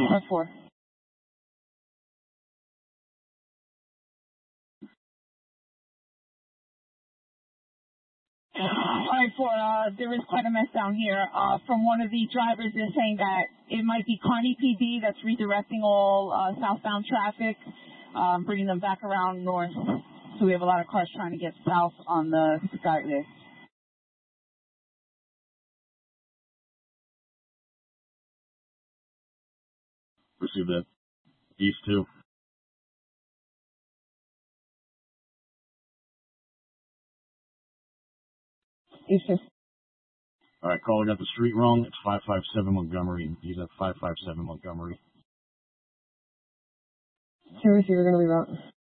4. 4, there is quite a mess down here. From one of the drivers, they're saying that it might be Kearney PD that's redirecting all southbound traffic, bringing them back around north. So we have a lot of cars trying to get south on the Skyway. Receive that. East 2. East 2. All right, caller got the street wrong. It's 557 Montgomery. He's at 557 Montgomery. Receiver going to leave out.